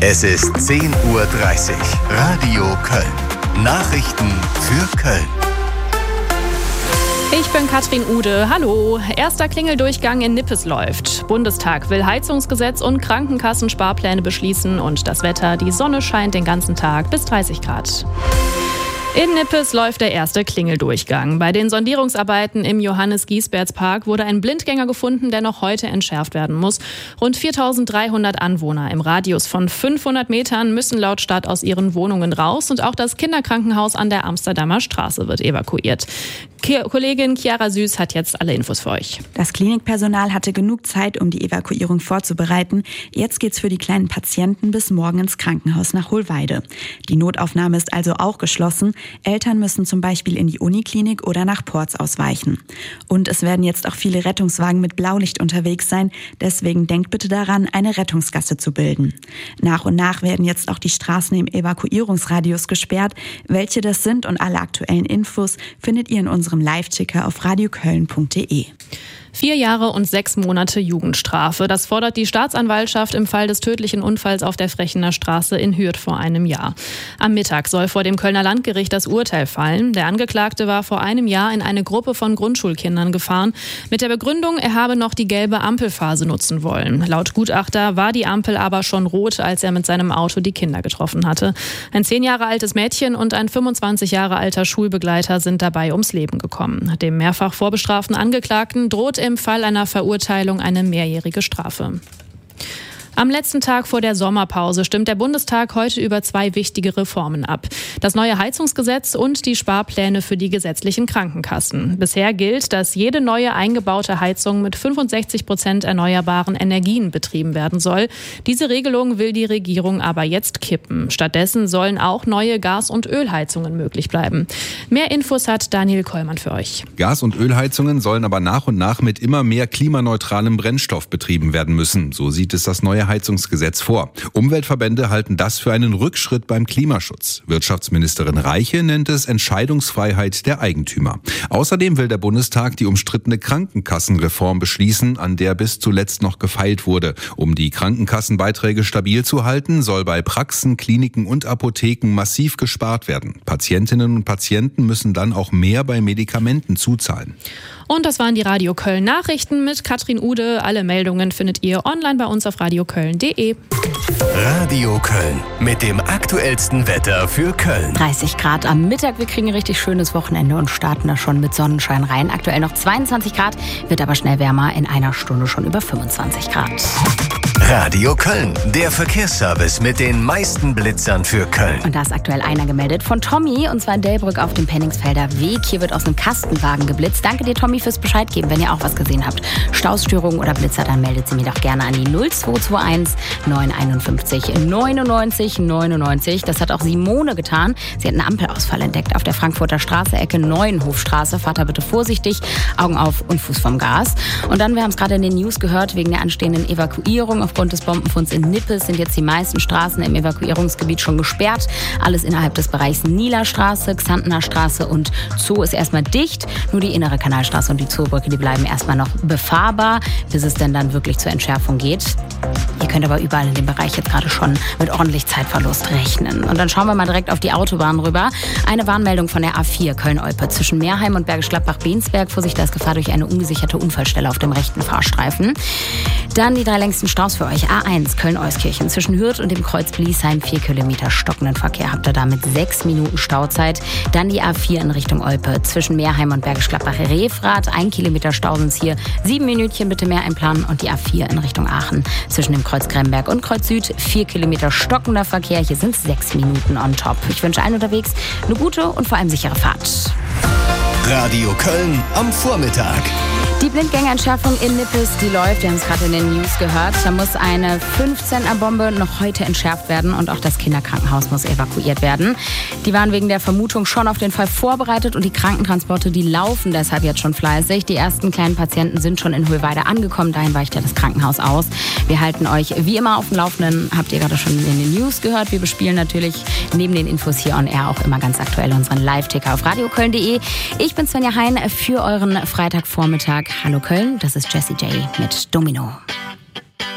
Es ist 10:30 Uhr. Radio Köln. Nachrichten für Köln. Ich bin Katrin Ude. Hallo. Erster Klingeldurchgang in Nippes läuft. Bundestag will Heizungsgesetz und Krankenkassensparpläne beschließen und das Wetter, die Sonne scheint den ganzen Tag bis 30 Grad. In Nippes läuft der erste Klingeldurchgang. Bei den Sondierungsarbeiten im Johannes-Giesberts-Park wurde ein Blindgänger gefunden, der noch heute entschärft werden muss. Rund 4.300 Anwohner im Radius von 500 Metern müssen laut Stadt aus ihren Wohnungen raus und auch das Kinderkrankenhaus an der Amsterdamer Straße wird evakuiert. Kollegin Chiara Süß hat jetzt alle Infos für euch. Das Klinikpersonal hatte genug Zeit, um die Evakuierung vorzubereiten. Jetzt geht's für die kleinen Patienten bis morgen ins Krankenhaus nach Hohlweide. Die Notaufnahme ist also auch geschlossen. Eltern müssen zum Beispiel in die Uniklinik oder nach Porz ausweichen. Und es werden jetzt auch viele Rettungswagen mit Blaulicht unterwegs sein. Deswegen denkt bitte daran, eine Rettungsgasse zu bilden. Nach und nach werden jetzt auch die Straßen im Evakuierungsradius gesperrt. Welche das sind und alle aktuellen Infos findet ihr in unserem Live-Ticker auf radioköln.de. 4 Jahre und 6 Monate Jugendstrafe. Das fordert die Staatsanwaltschaft im Fall des tödlichen Unfalls auf der Frechener Straße in Hürth vor einem Jahr. Am Mittag soll vor dem Kölner Landgericht das Urteil fallen. Der Angeklagte war vor einem Jahr in eine Gruppe von Grundschulkindern gefahren. Mit der Begründung, er habe noch die gelbe Ampelphase nutzen wollen. Laut Gutachter war die Ampel aber schon rot, als er mit seinem Auto die Kinder getroffen hatte. Ein 10 Jahre altes Mädchen und ein 25 Jahre alter Schulbegleiter sind dabei ums Leben gekommen. Dem mehrfach vorbestraften Angeklagten droht im Fall einer Verurteilung eine mehrjährige Strafe. Am letzten Tag vor der Sommerpause stimmt der Bundestag heute über 2 wichtige Reformen ab. Das neue Heizungsgesetz und die Sparpläne für die gesetzlichen Krankenkassen. Bisher gilt, dass jede neue eingebaute Heizung mit 65% erneuerbaren Energien betrieben werden soll. Diese Regelung will die Regierung aber jetzt kippen. Stattdessen sollen auch neue Gas- und Ölheizungen möglich bleiben. Mehr Infos hat Daniel Kollmann für euch. Gas- und Ölheizungen sollen aber nach und nach mit immer mehr klimaneutralem Brennstoff betrieben werden müssen. So sieht es das neue Heizungsgesetz vor. Umweltverbände halten das für einen Rückschritt beim Klimaschutz. Wirtschaftsministerin Reiche nennt es Entscheidungsfreiheit der Eigentümer. Außerdem will der Bundestag die umstrittene Krankenkassenreform beschließen, an der bis zuletzt noch gefeilt wurde. Um die Krankenkassenbeiträge stabil zu halten, soll bei Praxen, Kliniken und Apotheken massiv gespart werden. Patientinnen und Patienten müssen dann auch mehr bei Medikamenten zuzahlen. Und das waren die Radio Köln Nachrichten mit Katrin Ude. Alle Meldungen findet ihr online bei uns auf radioköln.de. Radio Köln mit dem aktuellsten Wetter für Köln. 30 Grad am Mittag. Wir kriegen ein richtig schönes Wochenende und starten da schon mit Sonnenschein rein. Aktuell noch 22 Grad, wird aber schnell wärmer. In einer Stunde schon über 25 Grad. Radio Köln, der Verkehrsservice mit den meisten Blitzern für Köln. Und da ist aktuell einer gemeldet von Tommy, und zwar in Delbrück auf dem Penningsfelder Weg. Hier wird aus einem Kastenwagen geblitzt. Danke dir, Tommy, fürs Bescheid geben, wenn ihr auch was gesehen habt. Stausstörungen oder Blitzer, dann meldet sie mir doch gerne an die 0221 951 99 99. Das hat auch Simone getan. Sie hat einen Ampelausfall entdeckt auf der Frankfurter Straße, Ecke Neuenhofstraße. Fahrt da bitte vorsichtig, Augen auf und Fuß vom Gas. Und dann, wir haben es gerade in den News gehört, wegen der anstehenden Evakuierung aufgrund des Bombenfunds in Nippes sind jetzt die meisten Straßen im Evakuierungsgebiet schon gesperrt. Alles innerhalb des Bereichs Nielerstraße, Xantener Straße und Zoo ist erstmal dicht. Nur die innere Kanalstraße und die Zoobrücke, die bleiben erstmal noch befahrbar, bis es denn dann wirklich zur Entschärfung geht. Ihr könnt aber überall in dem Bereich jetzt gerade schon mit ordentlich Zeitverlust rechnen. Und dann schauen wir mal direkt auf die Autobahn rüber. Eine Warnmeldung von der A4 Köln-Olpe zwischen Meerheim und Bergisch Gladbach-Bensberg. Vorsicht, da ist Gefahr durch eine ungesicherte Unfallstelle auf dem rechten Fahrstreifen. Dann die 3 längsten Staus für euch. A1 Köln-Euskirchen zwischen Hürth und dem Kreuz Bliesheim 4 Kilometer stockenden Verkehr. Habt ihr damit 6 Minuten Stauzeit. Dann die A4 in Richtung Olpe zwischen Meerheim und Bergisch Gladbach-Refrath. 1 Kilometer Stau sind es hier. 7 Minütchen bitte mehr einplanen. Und die A4 in Richtung Aachen zwischen dem Kreuz Gremberg und Kreuz Süd 4 Kilometer stockender Verkehr. Hier sind 6 Minuten on top. Ich wünsche allen unterwegs eine gute und vor allem sichere Fahrt. Radio Köln am Vormittag. Die Blindgängerentschärfung in Nippes, die läuft. Wir haben es gerade in den News gehört. Da muss eine 15er-Bombe noch heute entschärft werden und auch das Kinderkrankenhaus muss evakuiert werden. Die waren wegen der Vermutung schon auf den Fall vorbereitet und die Krankentransporte, die laufen deshalb jetzt schon fleißig. Die ersten kleinen Patienten sind schon in Hohlweide angekommen. Dahin weicht ja das Krankenhaus aus. Wir halten euch wie immer auf dem Laufenden. Habt ihr gerade schon in den News gehört. Wir bespielen natürlich neben den Infos hier on air auch immer ganz aktuell unseren Live-Ticker auf radioköln.de. Ich bin Svenja Hein für euren Freitagvormittag. Hallo Köln, das ist Jessie J mit Domino.